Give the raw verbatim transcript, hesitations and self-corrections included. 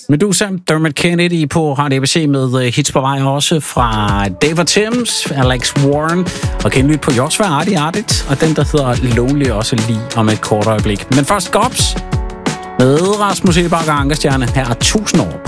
Meduza, Dermot Kennedy på Radio A B C med hits på vej også fra David Timms, Alex Warren og genlyt på Joshua Artie Artit, og den der hedder Lonely også lige om et kort øjeblik. Men først Gobs med Rasmus Eberg og Ankerstjerne. Her er tusind år